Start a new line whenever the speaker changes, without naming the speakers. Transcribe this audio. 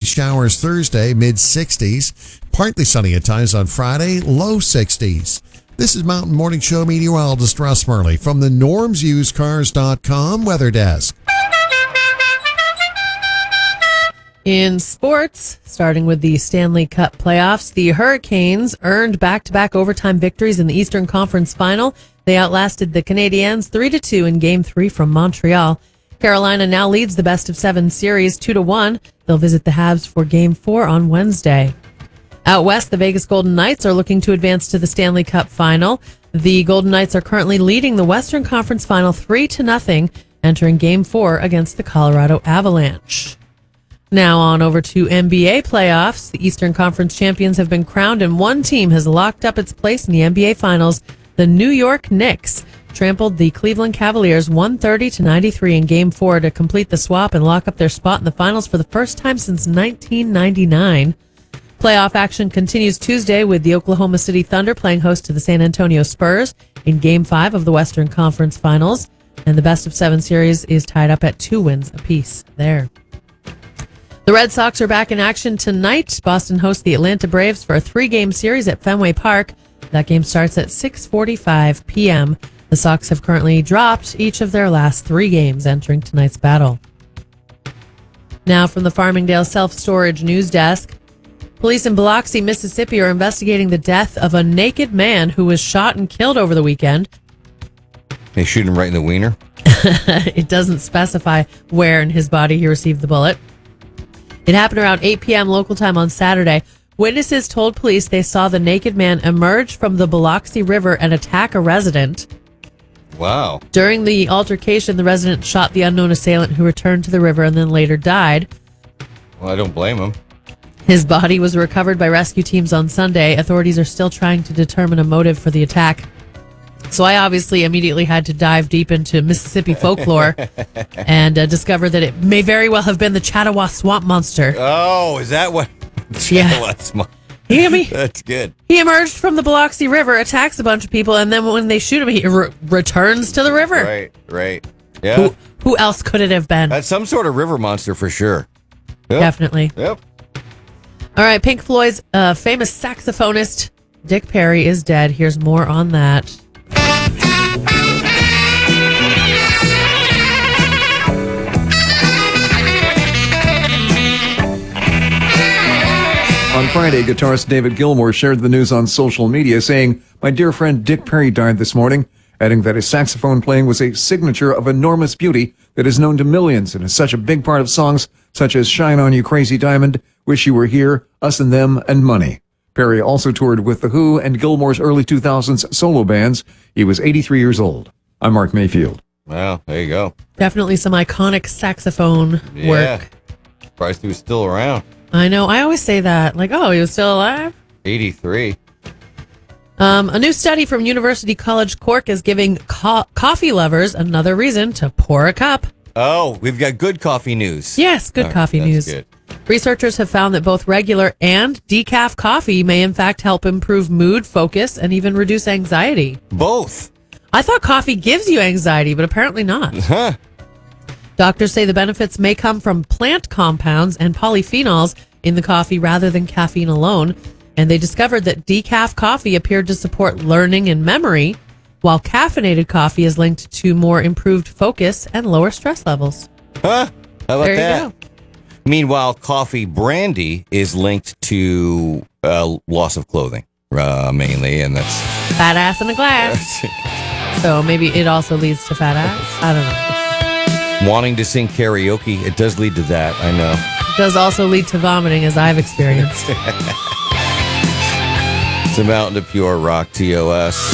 showers Thursday, mid-60s. Partly sunny at times on Friday, low 60s. This is Mountain Morning Show meteorologist Russ Murley from the normsusedcars.com weather desk.
In sports, starting with the Stanley Cup playoffs, the Hurricanes earned back-to-back overtime victories in the Eastern Conference Final. They outlasted the Canadiens 3-2 in Game 3 from Montreal. Carolina now leads the best-of-7 series 2-1. They'll visit the Habs for Game 4 on Wednesday. Out west, the Vegas Golden Knights are looking to advance to the Stanley Cup Final. The Golden Knights are currently leading the Western Conference Final 3-0, entering Game 4 against the Colorado Avalanche. Now on over to NBA playoffs. The Eastern Conference champions have been crowned, and one team has locked up its place in the NBA Finals. The New York Knicks trampled the Cleveland Cavaliers 130-93 in Game 4 to complete the swap and lock up their spot in the finals for the first time since 1999. Playoff action continues Tuesday with the Oklahoma City Thunder playing host to the San Antonio Spurs in Game 5 of the Western Conference Finals. And the best-of-7 series is tied up at 2 wins apiece there. The Red Sox are back in action tonight. Boston hosts the Atlanta Braves for a 3-game series at Fenway Park. That game starts at 6:45 p.m. The Sox have currently dropped each of their last 3 games entering tonight's battle. Now from the Farmingdale Self-Storage News Desk. Police in Biloxi, Mississippi are investigating the death of a naked man who was shot and killed over the weekend.
They shoot him right in the wiener?
It doesn't specify where in his body he received the bullet. It happened around 8 p.m. local time on Saturday. Witnesses told police they saw the naked man emerge from the Biloxi River and attack a resident.
Wow.
During the altercation, the resident shot the unknown assailant who returned to the river and then later died.
Well, I don't blame him.
His body was recovered by rescue teams on Sunday. Authorities are still trying to determine a motive for the attack. So I obviously immediately had to dive deep into Mississippi folklore and discover that it may very well have been the Chattawa Swamp Monster.
Oh, is that what?
Yeah.
That's good.
He emerged from the Biloxi River, attacks a bunch of people, and then when they shoot him, he returns to the river.
Right. Yeah.
Who else could it have been?
That's some sort of river monster for sure. Yep.
Definitely.
Yep.
All right, Pink Floyd's famous saxophonist Dick Perry is dead. Here's more on that.
On Friday, guitarist David Gilmour shared the news on social media, saying, "My dear friend Dick Perry died this morning," adding that his saxophone playing was a signature of enormous beauty that is known to millions and is such a big part of songs such as Shine On You Crazy Diamond, Wish You Were Here, Us and Them, and Money. Perry also toured with The Who and Gilmour's early 2000s solo bands. He was 83 years old. I'm Mark Mayfield.
Well, there you go.
Definitely some iconic saxophone work.
Surprised he was still around.
I know. I always say that. Like, oh, he was still alive?
83.
A new study from University College Cork is giving coffee lovers another reason to pour a cup.
Oh, we've got good coffee news.
Yes, good coffee news.
Good.
Researchers have found that both regular and decaf coffee may in fact help improve mood, focus, and even reduce anxiety.
Both.
I thought coffee gives you anxiety, but apparently not.
Huh.
Doctors say the benefits may come from plant compounds and polyphenols in the coffee rather than caffeine alone. And they discovered that decaf coffee appeared to support learning and memory, while caffeinated coffee is linked to more improved focus and lower stress levels.
Huh? How about
There you
that?
go.
Meanwhile, coffee brandy is linked to loss of clothing, mainly, and that's...
Fat ass in a glass. So maybe it also leads to fat ass. I don't know.
Wanting to sing karaoke, it does lead to that, I know.
It does also lead to vomiting, as I've experienced.
It's a Mountain to Pure Rock, TOS.